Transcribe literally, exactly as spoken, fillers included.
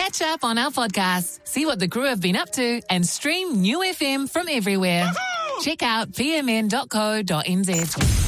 Catch up on our podcasts, see what the crew have been up to, and stream New F M from everywhere. Check out p m n dot co dot n z.